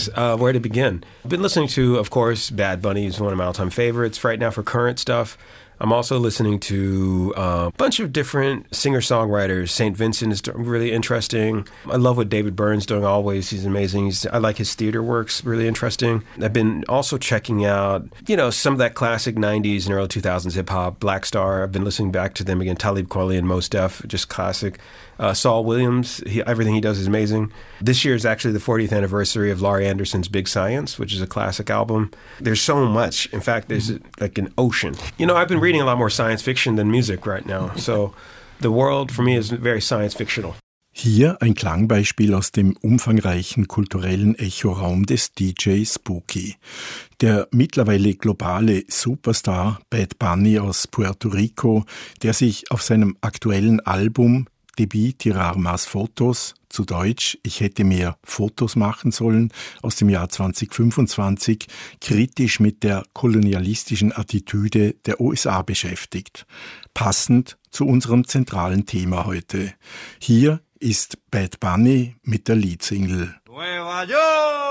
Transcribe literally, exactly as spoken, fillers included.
goodness, uh, where to begin? I've been listening to, of course, Bad Bunny is one of my all-time favorites right now for current stuff. I'm also listening to a bunch of different singer-songwriters. Saint Vincent is really interesting. I love what David Byrne's doing always. He's amazing. He's, I like his theater works, really interesting. I've been also checking out, you know, some of that classic nineties and early two thousands hip-hop. Black Star, I've been listening back to them again. Talib Kweli and Mos Def, just classic. Uh, Saul Williams, he, everything he does is amazing. This year is actually the fortieth anniversary of Laurie Anderson's Big Science, which is a classic album. There's so much. In fact, there's like an ocean. You know, I've been reading a lot more science fiction than music right now. So the world for me is very science fictional. Hier ein Klangbeispiel aus dem umfangreichen kulturellen Echoraum des D J Spooky. Der mittlerweile globale Superstar Bad Bunny aus Puerto Rico, der sich auf seinem aktuellen Album Debí tirar más fotos, zu Deutsch, ich hätte mehr Fotos machen sollen, aus dem Jahr zwanzig fünfundzwanzig, kritisch mit der kolonialistischen Attitüde der U S A beschäftigt. Passend zu unserem zentralen Thema heute. Hier ist Bad Bunny mit der Leadsingle. Nueva York!